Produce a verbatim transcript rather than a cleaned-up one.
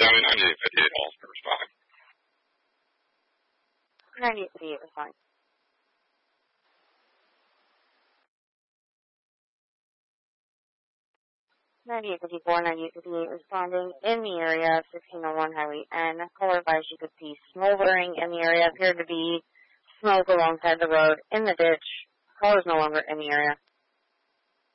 ninety-seven, ninety-eight fifty-eight, all respond. ninety-eight fifty-eight, respond. ninety-eight fifty-four, ninety-eight fifty-eight, responding in the area, sixteen oh one Highway N. Caller advised you could see smoldering in the area, appeared to be smoke alongside the road, in the ditch. Caller's no longer in the area.